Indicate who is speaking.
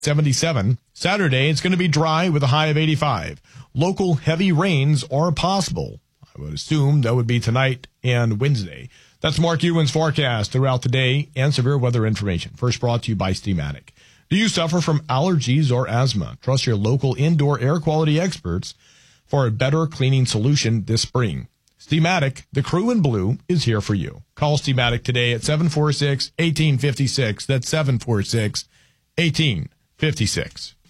Speaker 1: 77. Saturday, it's going to be dry with a high of 85. Local heavy rains are possible. I would assume that would be tonight and Wednesday. That's Mark Ewan's forecast throughout the day and severe weather information. First brought to you by Steamatic. Do you suffer from allergies or asthma? Trust your local indoor air quality experts for a better cleaning solution this spring. Steamatic, the crew in blue, is here for you. Call Steamatic today at 746-1856. That's 746-1856.